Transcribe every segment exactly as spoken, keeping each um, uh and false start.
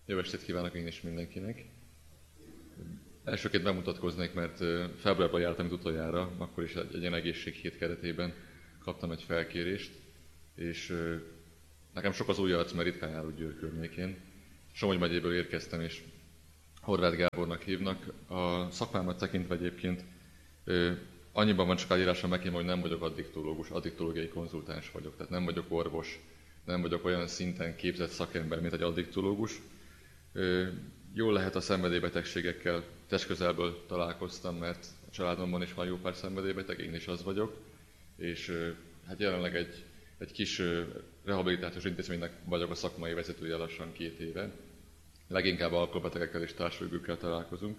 Jó estét kívánok én is mindenkinek. Elsőként bemutatkoznék, mert februárban jártam itt utoljára, akkor is egy, egy ilyen egészséghét keretében kaptam egy felkérést, és nekem sok az új arc, mert ritkán járok Győr környékén. Somogy megyéből érkeztem, és Horváth Gábornak hívnak. A szakmámat tekintve egyébként annyiban van csak elírásom nekem, hogy nem vagyok addiktológus, addiktológiai konzultáns vagyok, tehát nem vagyok orvos, nem vagyok olyan szinten képzett szakember, mint egy addiktológus. Jól lehet a szenvedélybetegségekkel testközelből találkoztam, mert a családomban is van jó pár szenvedélybeteg, én is az vagyok, és hát jelenleg egy, egy kis rehabilitációs intézménynek vagyok a szakmai vezetője lassan két éve. Leginkább alkoholbetegekkel és társfüggőkkel találkozunk.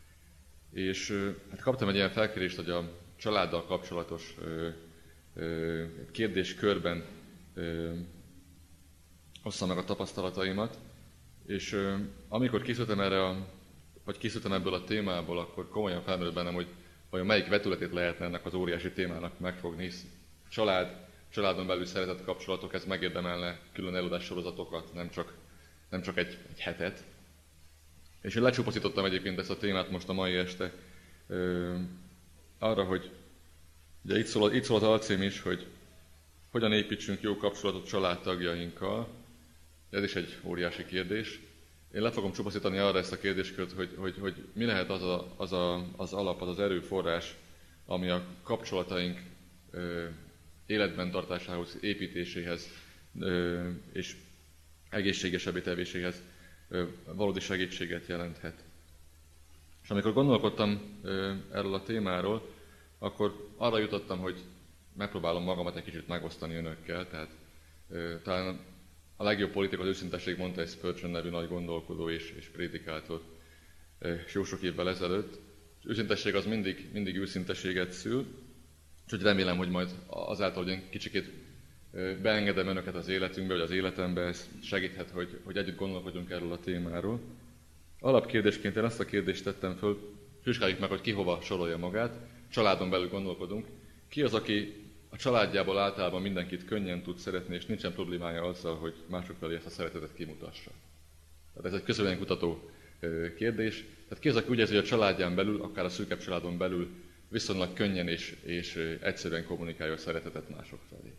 És hát kaptam egy ilyen felkérést, hogy a családdal kapcsolatos ö, ö, kérdéskörben ö, hosszam meg a tapasztalataimat. És ö, amikor készültem erre, a, vagy készültem ebből a témából, akkor komolyan felmerült bennem, hogy vajon melyik vetületét lehetne ennek az óriási témának megfogni, hisz család, családon belül szeretett kapcsolatok, ez megérdemelne külön előadás sorozatokat, nem csak, nem csak egy, egy hetet. És én lecsupaszítottam egyébként ezt a témát most a mai este ö, arra, hogy ugye itt szól, itt szól az alcím is, hogy hogyan építsünk jó kapcsolatot családtagjainkkal. Ez is egy óriási kérdés. Én le fogom csupaszítani arra ezt a kérdéskört, hogy, hogy, hogy mi lehet az, a, az, a, az alap, az az erőforrás, ami a kapcsolataink ö, életben tartásához, építéséhez ö, és egészségesebbé tevéséhez ö, valódi segítséget jelenthet. És amikor gondolkodtam ö, erről a témáról, akkor arra jutottam, hogy megpróbálom magamat egy kicsit megosztani önökkel, tehát ö, talán a legjobb politika az őszintesség, mondta egy Spurgeon nevű nagy gondolkodó és, és prédikátor jó sok évvel ezelőtt. Az őszintesség az mindig, mindig őszintességet szül, úgyhogy remélem, hogy majd azáltal, hogy én kicsikét beengedem önöket az életünkbe, vagy az életembe, ez segíthet, hogy, hogy együtt gondolkodjunk erről a témáról. Alapkérdésként én azt a kérdést tettem föl, vizsgáljuk meg, hogy ki hova sorolja magát, családon belül gondolkodunk. Ki az, aki a családjából általában mindenkit könnyen tud szeretni, és nincsen problémája azzal, hogy mások felé ezt a szeretetet kimutassa. Tehát ez egy közvéleménykutató kérdés. Tehát ki az, aki úgy érzi, hogy a családján belül, akár a szűkebb családon belül viszonylag könnyen és, és egyszerűen kommunikálja a szeretetet mások felé.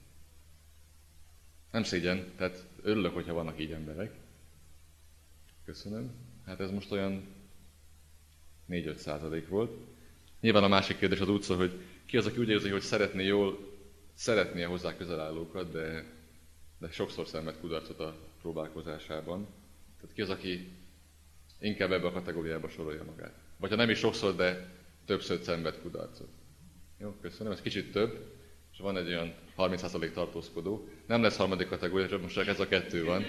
Nem szégyen, tehát örülök, hogyha vannak így emberek. Köszönöm. Hát ez most olyan négy-öt százalék volt. Nyilván a másik kérdés az úgy szól, hogy ki az, aki úgy érzi, hogy szeretné jól szeretnie hozzá közel állókat, de, de sokszor szenved kudarcot a próbálkozásában. Tehát ki az, aki inkább ebbe a kategóriába sorolja magát. Vagy ha nem is sokszor, de többször szenved kudarcot. Jó, köszönöm, ez kicsit több, és van egy olyan harminc százalék tartózkodó. Nem lesz harmadik kategória, csak most csak ez a kettő van.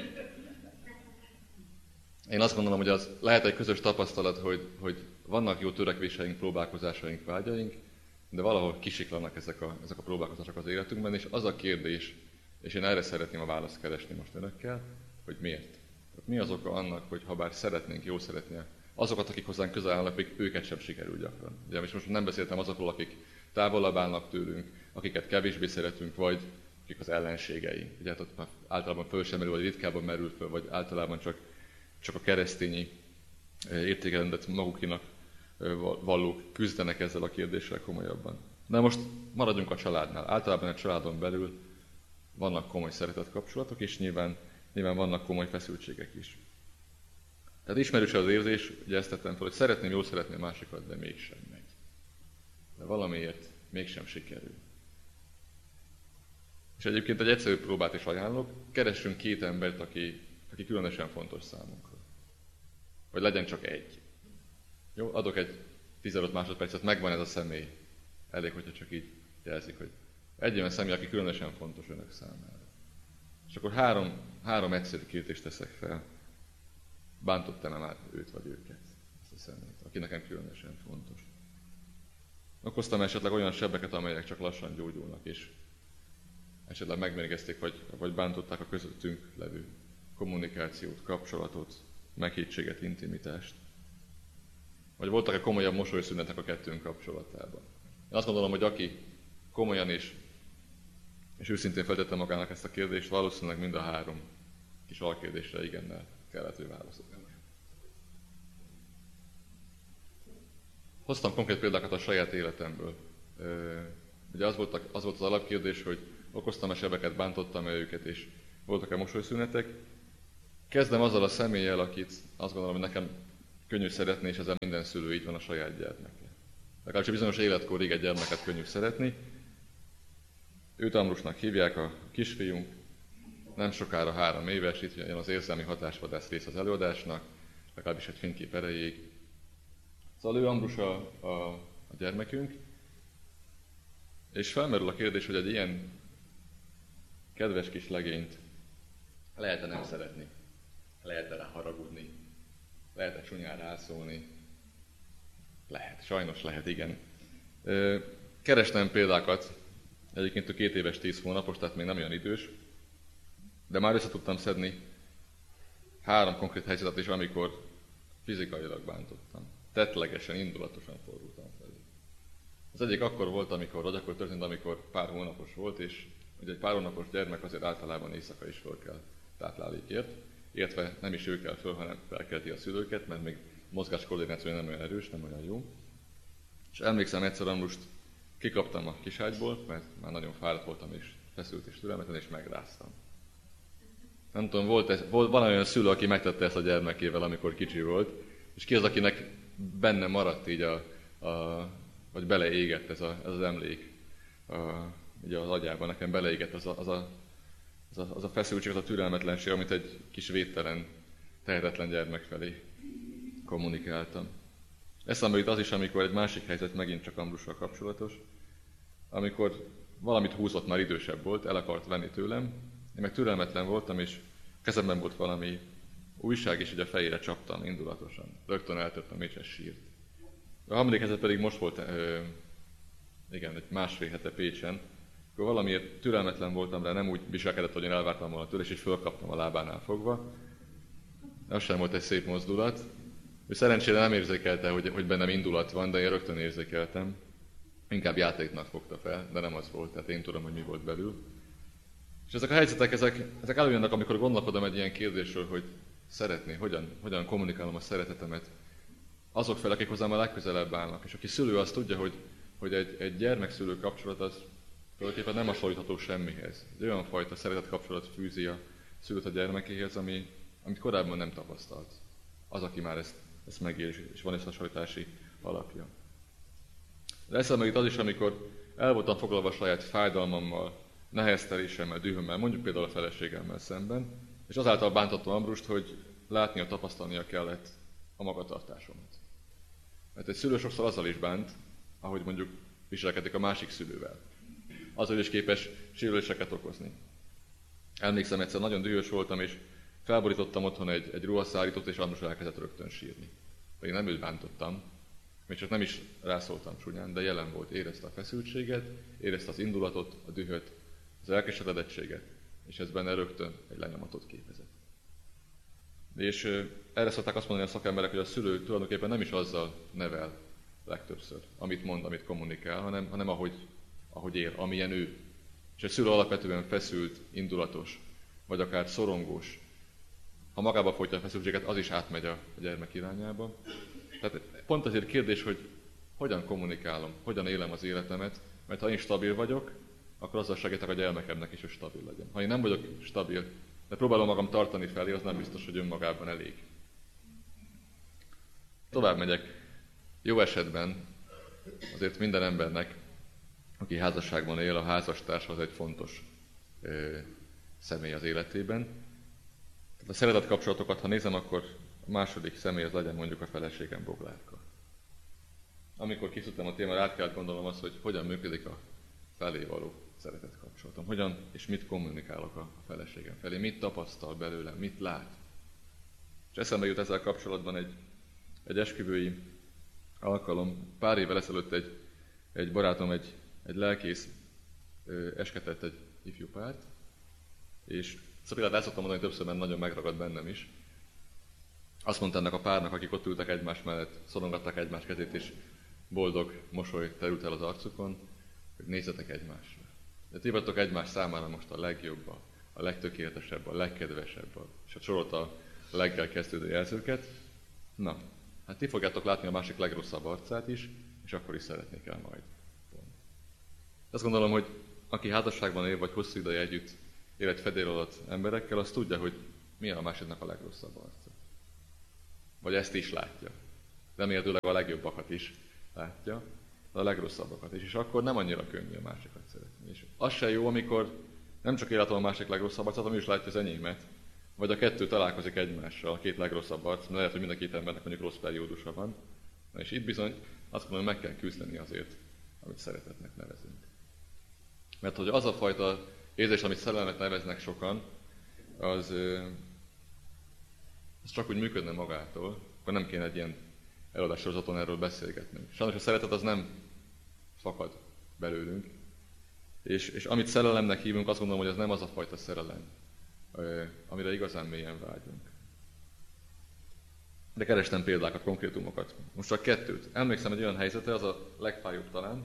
Én azt gondolom, hogy az lehet egy közös tapasztalat, hogy, hogy vannak jó törekvéseink, próbálkozásaink, vágyaink, de valahol kisiklanak ezek a, ezek a próbálkozások az életünkben, és az a kérdés, és én erre szeretném a választ keresni most önökkel, hogy miért. Mi az oka annak, hogy ha bár szeretnénk, jó szeretni azokat, akik hozzánk közel állnak, még őket sem sikerül gyakran. Ugye, és most nem beszéltem azokról, akik távolabb állnak tőlünk, akiket kevésbé szeretünk, vagy akik az ellenségeink. Ugye hát ott már általában föl sem merül, vagy ritkábban merül föl, vagy általában csak, csak a keresztényi értékrendet magukinak vallók küzdenek ezzel a kérdéssel komolyabban. De most maradjunk a családnál. Általában a családon belül vannak komoly szeretetkapcsolatok, és nyilván, nyilván vannak komoly feszültségek is. Tehát ismerős az érzés, ugye ezt tettem fel, hogy szeretném, jól szeretném másikat, de mégsem megy. De valamiért mégsem sikerül. És egyébként egy egyszerű próbát is ajánlok, keressünk két embert, aki, aki különösen fontos számunkra. Vagy legyen csak egy. Jó, adok egy tizenöt másodpercet, megvan ez a személy. Elég, hogyha csak így jelzik, hogy egy olyan személy, aki különösen fontos önök számára. És akkor három, három egyszerű kérdést teszek fel. Bántottam-e már őt vagy őket, ezt a személyt, aki nekem különösen fontos. Okoztam esetleg olyan sebeket, amelyek csak lassan gyógyulnak, és esetleg megmérgezték, vagy, vagy bántották a közöttünk levő kommunikációt, kapcsolatot, meghittséget, intimitást. Vagy voltak-e komolyabb mosolyszünetek a kettőnk kapcsolatában. Én azt gondolom, hogy aki komolyan és, és őszintén feltette magának ezt a kérdést, valószínűleg mind a három kis alkérdésre igennel kellett, hogy válaszolni. Hoztam konkrét példákat a saját életemből. Ugye az volt, az volt az alapkérdés, hogy okoztam-e sebeket, bántottam-e őket, és voltak-e mosolyszünetek. Kezdem azzal a személlyel, akit azt gondolom, hogy nekem könnyű szeretni, és ezzel minden szülő így van a saját gyermekkel. Legalábbis bizonyos életkorig egy gyermeket könnyű szeretni. Őt Ambrusnak hívják, a kisfiunk, nem sokára három éves, itt jön az érzelmi hatásvadász rész az előadásnak, legalábbis egy fénykép erejéig. Szóval ő Ambrus a, a, a gyermekünk, és felmerül a kérdés, hogy egy ilyen kedves kis legényt lehet-e nem szeretni, lehet-e rá haragudni, lehet-e csúnyán rászólni, lehet, sajnos lehet, igen. Kerestem példákat, egyébként a két éves, tíz hónapos, tehát még nem olyan idős, de már össze tudtam szedni három konkrét helyzetet is, amikor fizikailag bántottam. Tettlegesen, indulatosan fordultam felé. Az egyik akkor volt, amikor, vagy akkor történt, amikor pár hónapos volt, és ugye egy pár hónapos gyermek azért általában éjszaka is föl kell táplálékért, illetve nem is ő kell föl, hanem felkelti a szülőket, mert még mozgáskoordinációja nem olyan erős, nem olyan jó. És emlékszem, egyszer Ambrust kikaptam a kiságyból, mert már nagyon fáradt voltam, és feszült és türelmetlen, és megráztam. Nem tudom, volt ez, volt, van olyan szülő, aki megtette ezt a gyermekével, amikor kicsi volt, és ki az, akinek benne maradt így, a, a, vagy beleégett ez, a, ez az emlék a, ugye az agyában, nekem beleégett az a, az, a, az, a, az a feszültség, az a türelmetlenség, amit egy kis védtelen, tehetetlen gyermek felé kommunikáltam. Eszembe jut az is, amikor egy másik helyzet megint csak Ambrussal kapcsolatos, amikor valamit húzott, már idősebb volt, el akart venni tőlem, én meg türelmetlen voltam, és kezemben volt valami újság, és így a fejére csaptam indulatosan. Rögtön eltörtem, és ez sírt. A harmadik helyzet pedig most volt, ö, igen, egy másfél hete Pécsen, akkor valamiért türelmetlen voltam rá, nem úgy viselkedett, hogy én elvártam volna tőle, és így fölkaptam a lábánál fogva. Az sem volt egy szép mozdulat. Ő szerencsére nem érzékelte, hogy, hogy bennem indulat van, de én rögtön érzékeltem. Inkább játéknak fogta fel, de nem az volt, tehát én tudom, hogy mi volt belül. És ezek a helyzetek, ezek, ezek előjönnek, amikor gondolkodom egy ilyen kérdésről, hogy szeretni, hogyan, hogyan kommunikálom a szeretetemet azok fel, akik hozzám a legközelebb állnak. És aki szülő, az tudja, hogy, hogy egy, egy gyermek-szülő kapcsolat az tulajdonképpen nem hasonlítható semmihez. Egy olyan fajta szeretet kapcsolat fűzi a szülőt a gyermekéhez, ami, amit korábban nem tapasztalt. Az, aki már ezt, ezt megél, és van egy hasonlítási alapja. De eszembe jut az is, amikor el voltam foglalva saját fájdalmammal, neheztelésemmel, dühömmel, mondjuk például a feleségemmel szemben, és azáltal bántottam Ambrust, hogy látnia, tapasztalnia kellett a magatartásomat. Mert egy szülő sokszor azzal is bánt, ahogy mondjuk viselkedik a másik szülővel. Azzal is képes sérüléseket okozni. Emlékszem, egyszer nagyon dühös voltam, és felborítottam otthon egy, egy ruhaszárítót, és Ambrus elkezdett rögtön sírni. Én nem őt bántottam, még csak nem is rászóltam csúnyán, de jelen volt, érezte a feszültséget, érezte az indulatot, a dühöt, az elkeseredettséget, és ez benne rögtön egy lenyomatot képezett. És erre szokták azt mondani a szakemberek, hogy a szülő tulajdonképpen nem is azzal nevel legtöbbször, amit mond, amit kommunikál, hanem, hanem ahogy, ahogy él, amilyen ő. És a szülő alapvetően feszült, indulatos, vagy akár szorongós. Ha magába folytja a feszültséget, az is átmegy a gyermek irányába. Tehát pont azért kérdés, hogy hogyan kommunikálom, hogyan élem az életemet, mert ha én stabil vagyok, akkor azzal segítek a gyermekemnek is, hogy stabil legyen. Ha én nem vagyok stabil, de próbálom magam tartani felé, az nem biztos, hogy önmagában elég. Tovább megyek. Jó esetben azért minden embernek, aki házasságban él, a házastársa az egy fontos ö, személy az életében. Tehát a szeretet kapcsolatokat, ha nézem, akkor a második személy az legyen mondjuk a feleségem, Boglárka. Amikor készültem a témára, át kellett gondolnom azt, hogy hogyan működik a felé való szeretet kapcsolatom. Hogyan és mit kommunikálok a feleségem felé, mit tapasztal belőlem, mit lát. És eszembe jut ezzel kapcsolatban egy, egy esküvői alkalom. Pár évvel ezelőtt egy, egy barátom, egy, egy lelkész ö, esketett egy ifjú párt, és szóval el szoktam mondani többször, mert nagyon megragad bennem is. Azt mondta ennek a párnak, akik ott ültek egymás mellett, szorongatták egymás kezét, és boldog mosoly terült el az arcukon, hogy nézzetek egymásra. De ti vagytok egymás számára most a legjobb, a legtökéletesebb, a legkedvesebb, és a sorolta leggel kezdődő jelzőket. Na, hát ti fogjátok látni a másik legrosszabb arcát is, és akkor is szeretni kell majd. Azt gondolom, hogy aki házasságban él, vagy hosszú ideje együtt él egy fedél alatt emberekkel, az tudja, hogy mi a másiknak a legrosszabb arca. Vagy ezt is látja. Remélhetőleg a legjobbakat is látja, de a legrosszabbakat is. És akkor nem annyira könnyű a másikat szeretni. És az se jó, amikor nem csak életem a másik legrosszabb arcát, ami is látja az enyémet, vagy a kettő találkozik egymással, a két legrosszabb arc, mert lehet, hogy mind a két embernek mondjuk rossz periódusa van. Na és itt bizony azt mondom, hogy meg kell küzdeni azért, amit szeretetnek nevezünk. Mert hogy az a fajta érzés, amit szerelmet neveznek sokan, az, az csak úgy működne magától, akkor nem kéne egy ilyen előadássorozaton erről beszélgetni. Sajnos a szeretet az nem fakad belőlünk, és, és amit szerelemnek hívunk, azt gondolom, hogy az nem az a fajta szerelem, amire igazán mélyen vágyunk. De kerestem példákat, konkrétumokat. Most csak kettőt. Emlékszem egy olyan helyzetre, az a legfájóbb talán.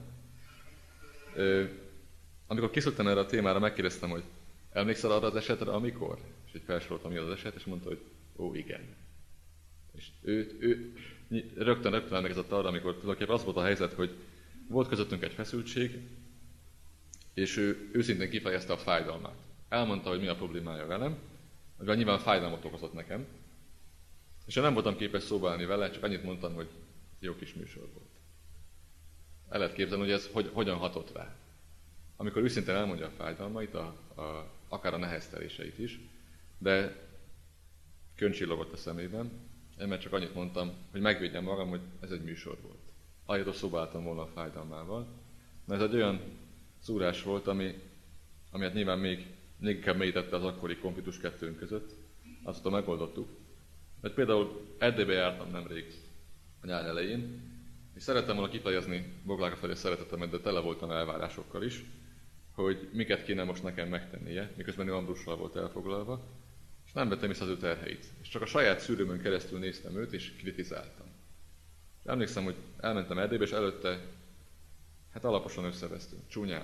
Amikor készültem erre a témára, megkérdeztem, hogy emlékszel arra az esetre, amikor? És így felsoroltam, mi az eset, és mondta, hogy ó, igen. És ő, ő rögtön, rögtön emlékezett arra, amikor tulajdonképpen az volt a helyzet, hogy volt közöttünk egy feszültség, és ő őszintén kifejezte a fájdalmát. Elmondta, hogy mi a problémája velem, mivel nyilván fájdalmat okozott nekem, és én nem voltam képes szóba állni vele, csak annyit mondtam, hogy jó kis műsor volt. El lehet képzelni, hogy ez hogy, hogyan hatott rá. Amikor őszintén elmondja a fájdalmait, a, a, akár a nehezteléseit is, de köncsillogott a szemében, én meg csak annyit mondtam, hogy megvédjem magam, hogy ez egy műsor volt. Ahelyett szóba álltam volna a fájdalmával. Mert ez egy olyan szúrás volt, ami, ami hát nyilván még, még inkább mélyítette az akkori konfliktus kettőnk között. Azt megoldottuk. Mert például Erdélybe jártam nemrég a nyár elején, és szerettem volna kifejezni Bogláka felé szeretetemet, de tele voltam elvárásokkal is, hogy miket kéne most nekem megtennie, miközben ő Ambrussal volt elfoglalva, és nem vettem észre az ő terheit. És csak a saját szűrőmön keresztül néztem őt, és kritizáltam. És emlékszem, hogy elmentem Erdélybe, és előtte hát alaposan összevesztünk, csúnyán.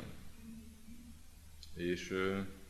És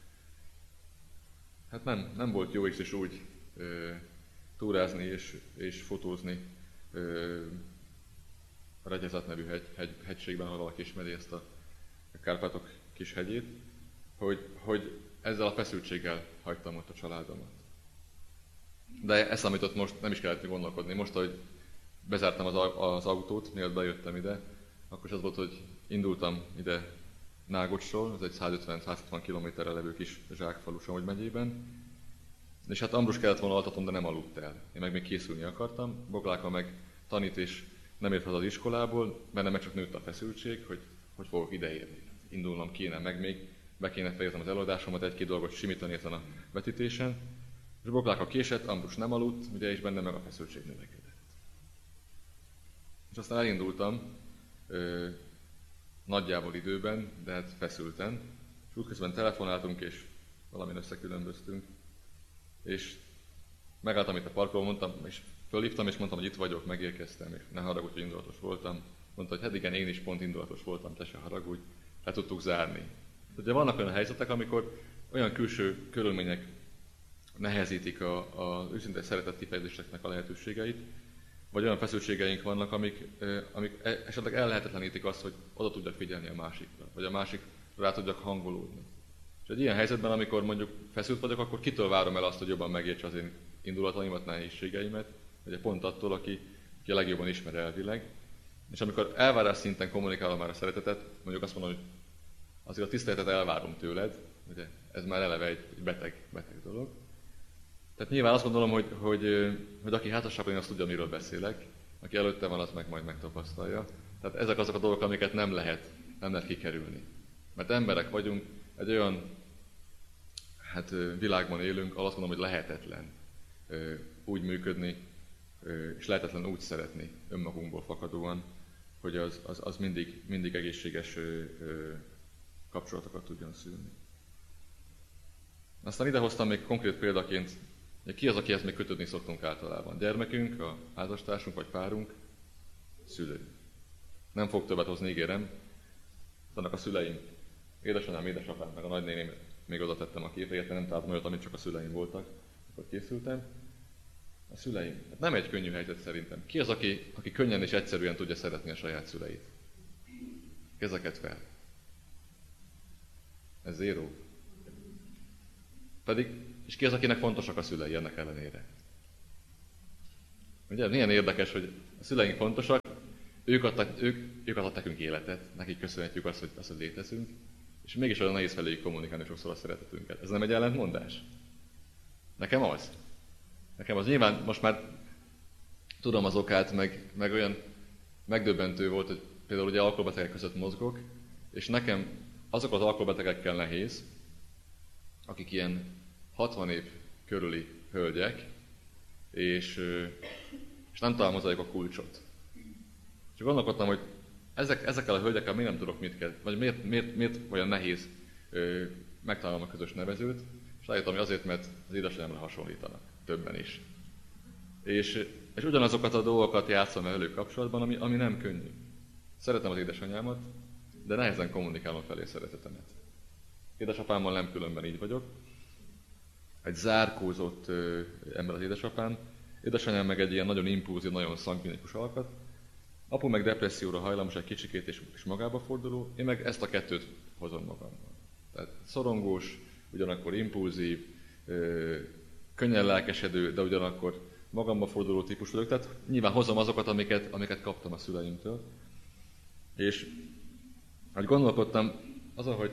hát nem, nem volt jó is, és úgy ö, túrázni és, és fotózni ö, a Regyezet nevű hegy, hegy, hegységben, ha valaki ismeri ezt a Kárpátok kis hegyét, hogy, hogy ezzel a feszültséggel hagytam ott a családomat. De eszembe most nem is kellett gondolkodni. Most, ahogy bezártam az, az autót, mielőtt bejöttem ide, akkor is az volt, hogy indultam ide Nágocsról, ez egy százötven-százhatvan kilométerre levő kis zsákfalu Somogy megyében. És hát Ambrus kellett volna altatnom, de nem aludt el. Én meg még készülni akartam. Bogláka meg tanít és nem ért haza az iskolából, bennem meg csak nőtt a feszültség, hogy hogy fogok ideérni. Indulnom kéne, meg még be kéne fejeznem az előadásomat, egy-két dolgot simítani ezen a vetítésen. És Bogláka késett, Ambrus nem aludt, ugye, és bennem meg a feszültség növekedett. És aztán elindultam, ö, nagyjából időben, de hát feszülten. És útközben telefonáltunk, és valamin összekülönböztünk. És megálltam itt a parkolón, mondtam, és fölhívtam, és mondtam, hogy itt vagyok, megérkeztem, és ne haragudj, hogy indulatos voltam. Mondta, hogy hát igen, én is pont indulatos voltam, te se haragudj, le tudtuk zárni. Ugye vannak olyan helyzetek, amikor olyan külső körülmények nehezítik az őszinte szeretet kifejezéseknek a lehetőségeit, vagy olyan feszültségeink vannak, amik, amik esetleg ellehetetlenítik azt, hogy oda tudjak figyelni a másikra, vagy a másikra rá tudjak hangolódni. És egy ilyen helyzetben, amikor mondjuk feszült vagyok, akkor kitől várom el azt, hogy jobban megértse az én indulataimat, nehézségeimet, ugye pont attól, aki, aki a legjobban ismer elvileg. És amikor elvárás szinten kommunikálom már a szeretetet, mondjuk azt mondom, hogy azért a tiszteletet elvárom tőled, ugye ez már eleve egy beteg, beteg dolog. Tehát nyilván azt gondolom, hogy, hogy, hogy aki házasságban én azt tudja, miről beszélek, aki előtte van, az meg majd megtapasztalja. Tehát ezek azok a dolgok, amiket nem lehet, nem lehet kikerülni. Mert emberek vagyunk, egy olyan hát, világban élünk, ahol azt mondom, hogy lehetetlen úgy működni, és lehetetlen úgy szeretni önmagunkból fakadóan, hogy az, az, az mindig, mindig egészséges kapcsolatokat tudjon szülni. Aztán idehoztam még konkrét példaként, hogy ki az, akihez még kötődni szoktunk általában. Gyermekünk, a házastársunk vagy párunk, szülő. Nem fog többet hozni, ígérem. Annak a szüleim, édesanyám, édesapám, meg a nagynéném, még oda tettem a képre, nem találtam olyat, amit csak a szüleim voltak, akkor készültem. A szüleim. Hát nem egy könnyű helyzet szerintem. Ki az, aki, aki könnyen és egyszerűen tudja szeretni a saját szüleit? Kezeket fel. Ez zéró. Pedig, és ki az, akinek fontosak a szülei ennek ellenére? Ugye, milyen érdekes, hogy a szüleink fontosak, ők adtak, ők, ők adtak nekünk életet, nekik köszönhetjük azt, hogy, azt, hogy létezünk, és mégis olyan nehéz feléjük kommunikálni sokszor a szeretetünket. Ez nem egy ellentmondás? Nekem az. Nekem az nyilván most már tudom az okát, meg, meg olyan megdöbbentő volt, hogy például ugye alkoholbetegek között mozgok, és nekem azok az alkoholbetegekkel nehéz, akik ilyen hatvan év körüli hölgyek, és, és nem találom hozzájuk a kulcsot. Csak gondolkodtam, hogy ezek, ezekkel a hölgyekkel miért nem tudok mit kezdeni, vagy miért, miért, miért olyan nehéz ö, megtalálnom a közös nevezőt, és rájöttem, hogy azért, mert az édesanyámra hasonlítanak, többen is. És, és ugyanazokat a dolgokat játszom velük kapcsolatban, ami, ami nem könnyű. Szeretem az édesanyámat, de nehezen kommunikálom felé szeretetemet. Édesapámmal nem különben így vagyok. Egy zárkózott ö, ember az édesapám, édesanyám meg egy ilyen nagyon impulzív, nagyon szangvinikus alkat. Apu meg depresszióra hajlamos, egy kicsikét és, és magába forduló, én meg ezt a kettőt hozom magammal. Tehát szorongós, ugyanakkor impulzív, ö, könnyen lelkesedő, de ugyanakkor magamba forduló típus vagyok. Tehát nyilván hozom azokat, amiket, amiket kaptam a szüleimtől. És hogy gondolkodtam azon, hogy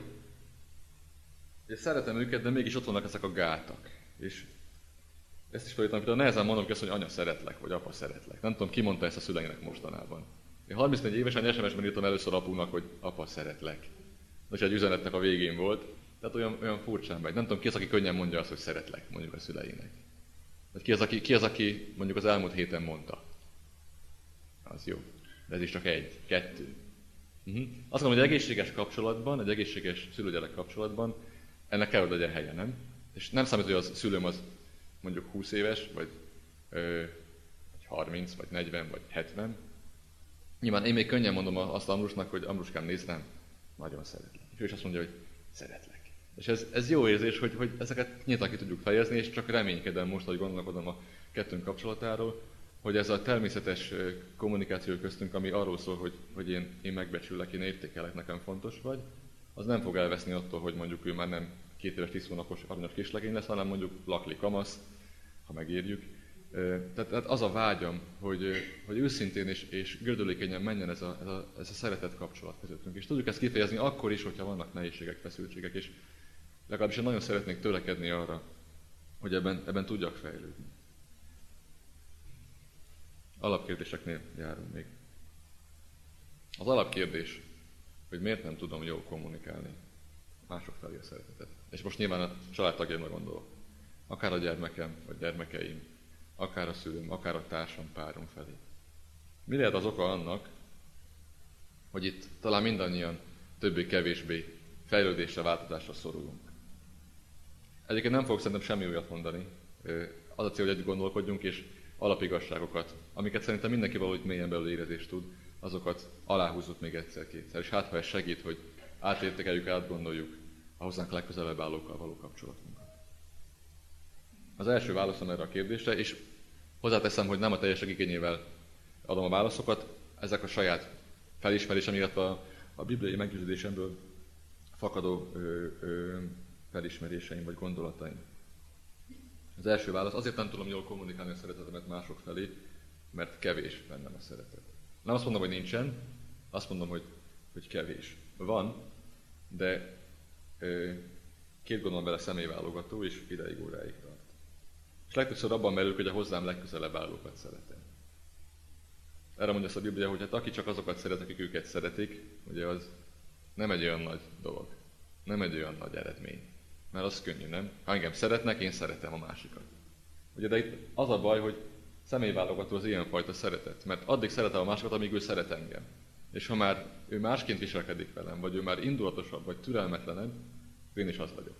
én szeretem őket, de mégis ott vannak ezek a gátak. És ezt is felírtam, hogy nehezen mondom azt, hogy anya szeretlek, vagy apa szeretlek. Nem tudom, ki mondta ezt a szüleinek mostanában. Én harmincnégy évesen es em es-ben írtam először apunak, hogy apa szeretlek. És egy üzenetnek a végén volt, tehát olyan, olyan furcsán megy. Nem tudom, ki az, aki könnyen mondja azt, hogy szeretlek, mondjuk a szüleinek. Vagy ki az, aki, ki az, aki mondjuk az elmúlt héten mondta. Az jó. De ez is csak egy, kettő. Uh-huh. Azt mondom, hogy egy egészséges kapcsolatban, egy egészséges szülő-gyerek kapcsolatban ennek kell, hogy legyen helye, nem? És nem számít, hogy az szülőm az mondjuk húsz éves, vagy, ö, vagy harminc, vagy negyven, vagy hetven. Nyilván én még könnyen mondom azt Ambrusnak, hogy Ambruskám, nézd rám, nagyon szeretlek. És ő is azt mondja, hogy szeretlek. És ez, ez jó érzés, hogy, hogy ezeket nyíltan ki tudjuk fejezni, és csak reménykedem most, hogy gondolkodom a kettőnk kapcsolatáról, hogy ez a természetes kommunikáció köztünk, ami arról szól, hogy, hogy én, én megbecsüllek, én értékelek, nekem fontos vagy, az nem fog elveszni attól, hogy mondjuk ő már nem két éves, tíz hónapos aranyos kislegény lesz, hanem mondjuk lakli kamasz, ha megérjük. Tehát, tehát az a vágyam, hogy, hogy őszintén és, és gördülékenyen menjen ez a, ez, a, ez a szeretet kapcsolat közöttünk. És tudjuk ezt kifejezni akkor is, hogyha vannak nehézségek, feszültségek, és legalábbis én nagyon szeretnék törekedni arra, hogy ebben, ebben tudjak fejlődni. Alapkérdéseknél járunk még. Az alapkérdés, hogy miért nem tudom jól kommunikálni mások felé a szeretetet. És most nyilván a családtagjaimra gondolok. Akár a gyermekem, vagy gyermekeim, akár a szülőm, akár a társam, párom felé. Mi lehet az oka annak, hogy itt talán mindannyian többé-kevésbé fejlődésre, változásra szorulunk. Egyébként nem fogok szerintem semmi olyat mondani. Az a cél, hogy együtt gondolkodjunk, és alapigasságokat, amiket szerintem mindenki valahogy mélyen belül érezést tud, azokat aláhúzzuk még egyszer-kétszer. És hát, ha ez segít, hogy átértékeljük, átgondoljuk a hozzánk legközelebb állókkal való kapcsolatunkat. Az első válaszom erre a kérdésre, és hozzáteszem, hogy nem a teljes igényével adom a válaszokat, ezek a saját felismerésem, illetve a, a bibliai meggyőződésemből fakadó ö, ö, felismeréseim vagy gondolataim. Az első válasz, azért nem tudom jól kommunikálni a szeretetemet mások felé, mert kevés bennem a szeretet. Nem azt mondom, hogy nincsen, azt mondom, hogy, hogy kevés. Van, de ö, két gondolom bele személyválogató, és ideig óráig tart. És legtöbbször abban merül, hogy a hozzám legközelebb állókat szeretem. Erre mondja ezt a Biblia, hogy hát aki csak azokat szeret, akik őket szeretik, ugye az nem egy olyan nagy dolog, nem egy olyan nagy eredmény. Mert az könnyű, nem? Ha engem szeretnek, én szeretem a másikat. Ugye, de itt az a baj, hogy személyválogató az ilyenfajta szeretet. Mert addig szeretem a másikat, amíg ő szeret engem. És ha már ő másként viselkedik velem, vagy ő már indulatosabb, vagy türelmetlenebb, én is az vagyok.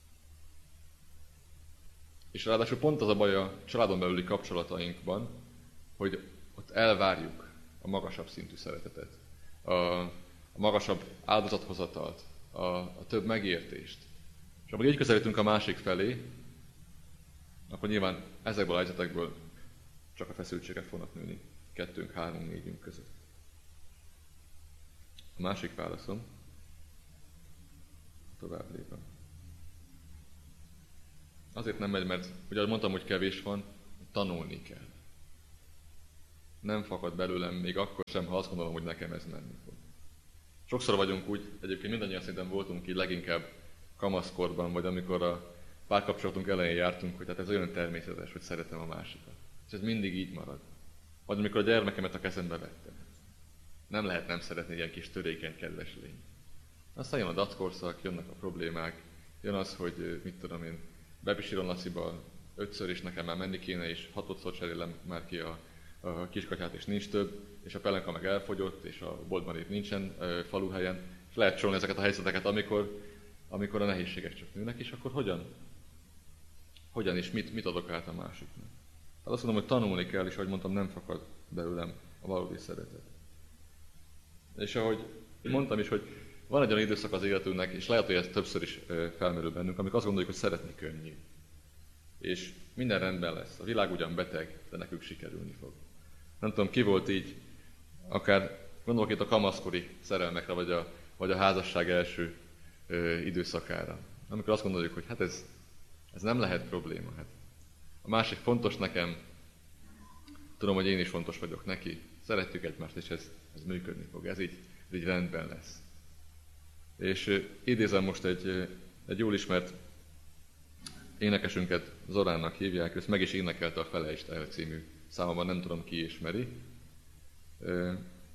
És ráadásul pont az a baj a családon belüli kapcsolatainkban, hogy ott elvárjuk a magasabb szintű szeretetet, a, a magasabb áldozathozatalt, a, a több megértést. És amikor így közelítünk a másik felé, akkor nyilván ezekből a helyzetekből csak a feszültséget fognak nőni kettőnk, hármunk, négyünk között. A másik válaszom, tovább lépem. Azért nem megy, mert ugye mondtam, hogy kevés van, tanulni kell. Nem fakad belőlem még akkor sem, ha azt gondolom, hogy nekem ez menni fog. Sokszor vagyunk úgy, egyébként mindannyian szerintem voltunk így leginkább kamaszkorban, vagy amikor a párkapcsolatunk elején jártunk, hogy hát ez olyan természetes, hogy szeretem a másikat. És ez mindig így marad. Vagy amikor a gyermekemet a kezembe vettem. Nem lehet nem szeretni ilyen kis törékeny, kedves lény. Aztán jön a dackorszak, jönnek a problémák, jön az, hogy mit tudom én, bepisírom Laciba ötször, és nekem már menni kéne, és hatodszor cserélem már ki a, a kiskatyát, és nincs több, és a pelenka meg elfogyott, és a boltban itt nincsen e, faluhelyen. És lehet sorolni ezeket a helyzeteket, amikor, amikor a nehézségek csak nőnek, és akkor hogyan? Hogyan és mit, mit adok át a másiknak? Hát azt mondom, hogy tanulni kell, és ahogy mondtam, nem fakad belőlem a valódi szeretet. És ahogy mondtam is, hogy van egy olyan időszak az életünknek, és lehet, hogy ez többször is felmerül bennünk, amikor azt gondoljuk, hogy szeretni könnyű. És minden rendben lesz. A világ ugyan beteg, de nekünk sikerülni fog. Nem tudom, ki volt így, akár gondolok itt a kamaszkori szerelmekre, vagy a, vagy a házasság első ö, időszakára. Amikor azt gondoljuk, hogy hát ez, ez nem lehet probléma. Hát a másik fontos nekem, tudom, hogy én is fontos vagyok neki, szeretjük egymást, és ez, ez működni fog, ez így, ez így rendben lesz. És uh, idézem most egy, egy jól ismert énekesünket, Zoránnak hívják, ezt meg is énekelte a Felejtsd el című számomban, nem tudom ki ismeri. Uh,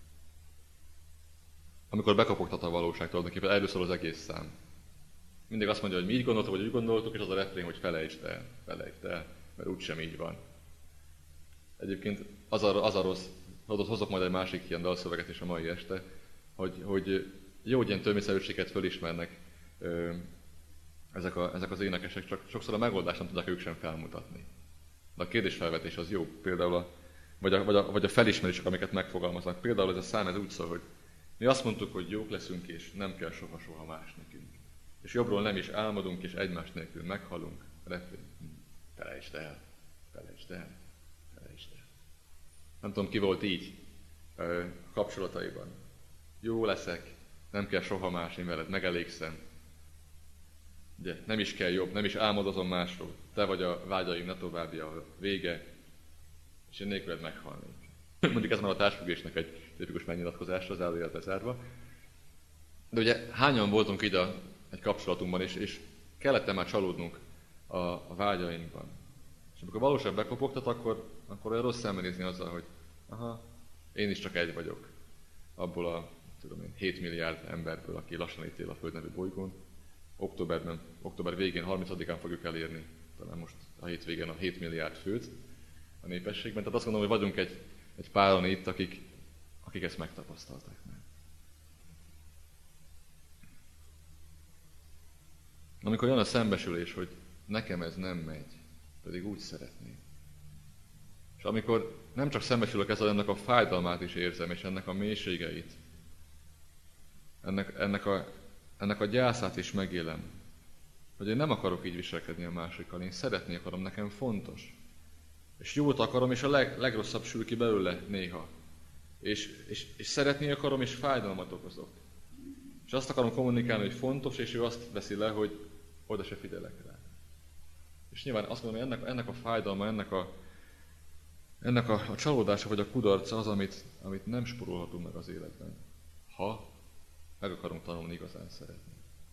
amikor bekopogtat a valóság, tulajdonképpen erről szól az egész szám. Mindig azt mondja, hogy mi így gondoltuk, vagy úgy gondoltuk, és az a refrén, hogy felejtsd el, felejtsd el, mert úgysem így van. Egyébként az a, az a rossz, hozok majd egy másik ilyen dalszöveget is a mai este, hogy, hogy jó, hogy ilyen törvényszerűséget fölismernek ö, ezek, a, ezek az énekesek, csak sokszor a megoldást nem tudják ők sem felmutatni. De a kérdésfelvetés az jó, például a, vagy, a, vagy, a, vagy a felismerések, amiket megfogalmaznak. Például ez a szám, ez úgy szól, hogy mi azt mondtuk, hogy jók leszünk, és nem kell soha-soha más nekünk. És jobbról nem is álmodunk, és egymás nélkül meghalunk. Refrén. Felejtsd el, felejtsd el, felejtsd el. Nem tudom, ki volt így ö, kapcsolataiban. Jó leszek, nem kell soha más, én veled megelégszem. Ugye, nem is kell jobb, nem is álmodozom másról. Te vagy a vágyaim, ne további a vége, és én nélküled meghalnék. Mondjuk ez már a társfüggésnek egy tipikus megnyilatkozásra, az zárójelbe zárva. De ugye hányan voltunk ide a egy kapcsolatunkban, és, és kellett már csalódnunk a, a vágyainkban. És amikor valóság bekopogtat, akkor, akkor olyan rossz szembenézni azzal, hogy aha, én is csak egy vagyok abból a tudom én, hét milliárd emberből, aki lassan itt él a Föld nevű bolygón. Októberben, október végén, harmincadikán fogjuk elérni, talán most a hétvégén a hét milliárd főt a népességben. Tehát azt gondolom, hogy vagyunk egy, egy páran itt, akik, akik ezt megtapasztalták már. Amikor jön a szembesülés, hogy nekem ez nem megy, pedig úgy szeretném. És amikor nem csak szembesülök ezzel, ennek a fájdalmát is érzem, és ennek a mélységeit, ennek, ennek, a, ennek a gyászát is megélem, hogy én nem akarok így viselkedni a másikkal, én szeretni akarom, nekem fontos. És jót akarom, és a leg, legrosszabb sül ki belőle néha. És, és, és szeretni akarom, és fájdalmat okozok. És azt akarom kommunikálni, hogy fontos, és ő azt veszi le, hogy oda se figyelek rá. És nyilván azt mondom, hogy ennek, ennek a fájdalma, ennek a, ennek a, a csalódása vagy a kudarca az, amit, amit nem spórolhatunk meg az életben, ha meg akarunk tanulni igazán szeretni.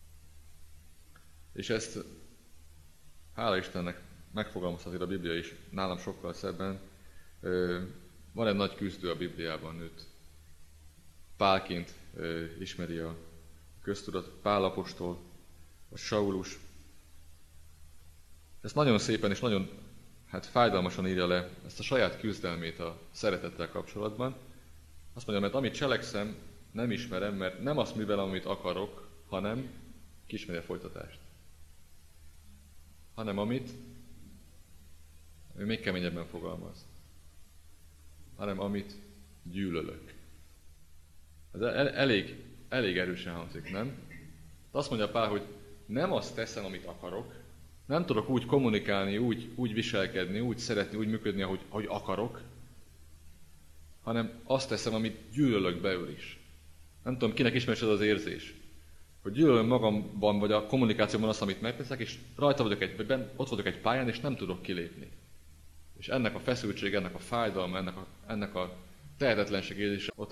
És ezt, hála Istennek, megfogalmazhatja a Biblia is nálam sokkal szebben. Van egy nagy küzdő a Bibliában, őt Pálként ismeri a köztudat, Pál apostol, vagy Saulus. Ezt nagyon szépen és nagyon hát fájdalmasan írja le ezt a saját küzdelmét a szeretettel kapcsolatban. Azt mondja, mert amit cselekszem, nem ismerem, mert nem azt művelem, amit akarok, hanem ki ismeri a folytatást. Hanem amit, ő még keményebben fogalmaz, hanem amit gyűlölök. Ez elég, elég erősen hangzik, nem? De azt mondja Pál, hogy nem azt teszem, amit akarok, Nem tudok úgy kommunikálni, úgy, úgy viselkedni, úgy szeretni, úgy működni, ahogy, ahogy akarok, hanem azt teszem, amit gyűlölök belül is. Nem tudom, kinek ismerős ez az érzés, hogy gyűlölöm magamban, vagy a kommunikációban azt, amit megteszek, és rajta vagyok egy, vagy ben, ott vagyok egy pályán, és nem tudok kilépni. És ennek a feszültség, ennek a fájdalma, ennek a, ennek a tehetetlenség érzése ott